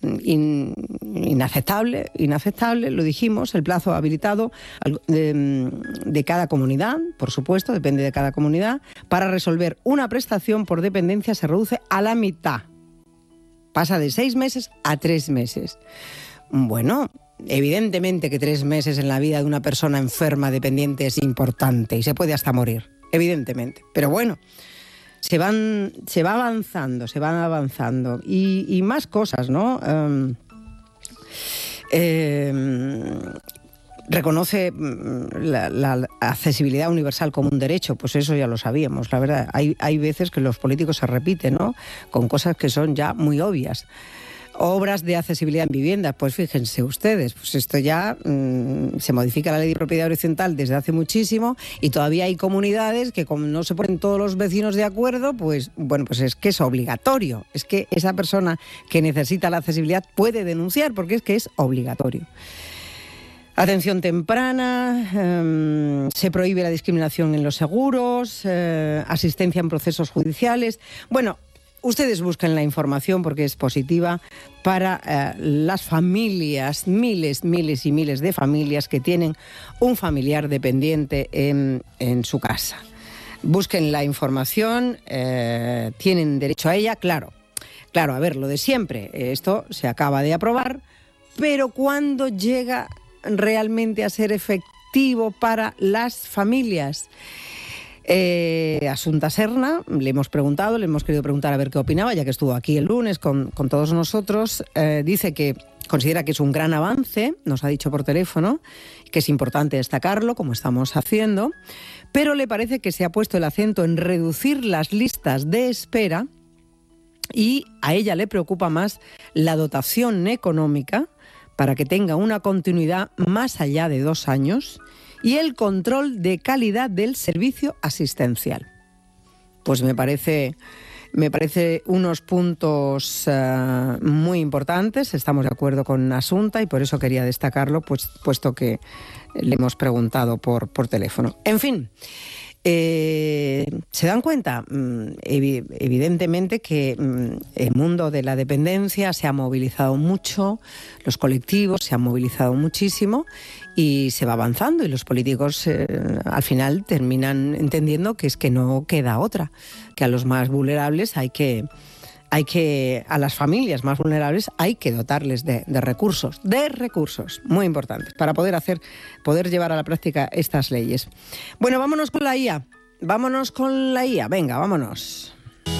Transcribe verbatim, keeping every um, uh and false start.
in, inaceptable, inaceptable, lo dijimos, el plazo habilitado de, de cada comunidad, por supuesto, depende de cada comunidad, para resolver una prestación por dependencia se reduce a la mitad. Pasa de seis meses a tres meses. Bueno, evidentemente que tres meses en la vida de una persona enferma dependiente es importante y se puede hasta morir, evidentemente. Pero bueno, se van, se va avanzando, se van avanzando. Y, y más cosas, ¿no? Um, eh, reconoce la, la accesibilidad universal como un derecho, pues eso ya lo sabíamos, la verdad. Hay, hay veces que los políticos se repiten, ¿no? Con cosas que son ya muy obvias. Obras de accesibilidad en viviendas, pues fíjense ustedes, pues esto ya mmm, se modifica la ley de propiedad horizontal desde hace muchísimo y todavía hay comunidades que como no se ponen todos los vecinos de acuerdo, pues bueno, pues es que es obligatorio, es que esa persona que necesita la accesibilidad puede denunciar porque es que es obligatorio. Atención temprana, eh, se prohíbe la discriminación en los seguros, eh, asistencia en procesos judiciales. Bueno, ustedes busquen la información porque es positiva para eh, las familias, miles, miles y miles de familias que tienen un familiar dependiente en, en su casa. Busquen la información, eh, tienen derecho a ella, claro. Claro, a ver, lo de siempre, esto se acaba de aprobar, pero ¿cuándo llega realmente a ser efectivo para las familias? Eh, Asunta Serna, le hemos preguntado, le hemos querido preguntar a ver qué opinaba, ya que estuvo aquí el lunes con, con todos nosotros. Eh, dice que considera que es un gran avance, nos ha dicho por teléfono, que es importante destacarlo, como estamos haciendo, pero le parece que se ha puesto el acento en reducir las listas de espera y a ella le preocupa más la dotación económica para que tenga una continuidad más allá de dos años y el control de calidad del servicio asistencial. Pues me parece, me parece unos puntos uh, muy importantes, estamos de acuerdo con Asunta y por eso quería destacarlo, pues, puesto que le hemos preguntado por, por teléfono. En fin, Eh, ¿se dan cuenta? Evidentemente que el mundo de la dependencia se ha movilizado mucho, los colectivos se han movilizado muchísimo y se va avanzando y los políticos eh, al final terminan entendiendo que es que no queda otra, que a los más vulnerables hay que... Hay que, a las familias más vulnerables hay que dotarles de, de recursos, de recursos muy importantes para poder hacer, poder llevar a la práctica estas leyes. Bueno, vámonos con la I A, vámonos con la I A, venga, vámonos.